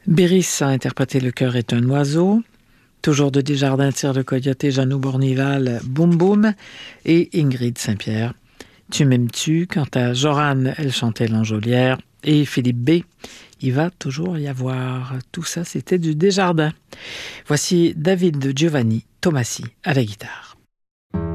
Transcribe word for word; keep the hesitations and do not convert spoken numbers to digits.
Béris a interprété Le cœur est un oiseau. Toujours de Desjardins, Tire de Coyote, Janou Bournival, Boum Boum. Et Ingrid Saint-Pierre, Tu m'aimes-tu? Quant à Joran, elle chantait L'Enjolière. Et Philippe B, Il va toujours y avoir. Tout ça, c'était du Desjardins. Voici David Giovanni Tomassi à la guitare.